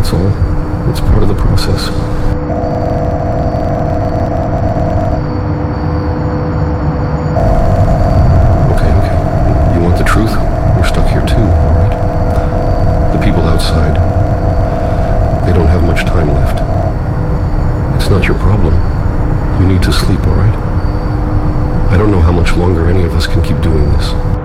That's all. It's part of the process. Okay. You want the truth? We're stuck here too, alright? The people outside, they don't have much time left. It's not your problem. You need to sleep, alright? I don't know how much longer any of us can keep doing this.